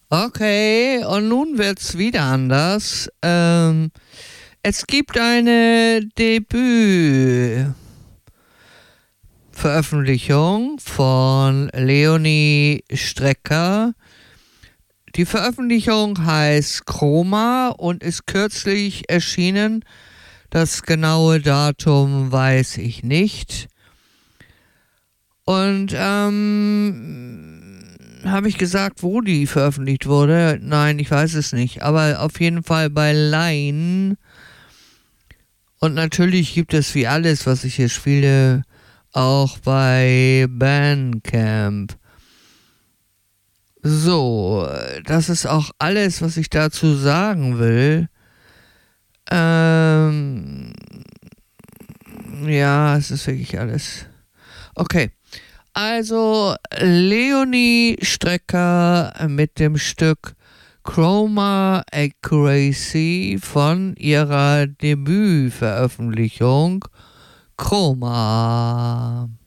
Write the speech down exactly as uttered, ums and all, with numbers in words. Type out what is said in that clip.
Okay, und nun wird's wieder anders. Ähm, es gibt eine Debütveröffentlichung von Leonie Strecker. Die Veröffentlichung heißt Chroma und ist kürzlich erschienen. Das genaue Datum weiß ich nicht. Und ähm, habe ich gesagt, wo die veröffentlicht wurde? Nein, ich weiß es nicht. Aber auf jeden Fall bei Line. Und natürlich gibt es wie alles, was ich hier spiele, auch bei Bandcamp. So, das ist auch alles, was ich dazu sagen will. Ähm, ja, es ist wirklich alles. Okay. Also Leonie Strecker mit dem Stück Chroma Accuracy von ihrer Debütveröffentlichung Chroma.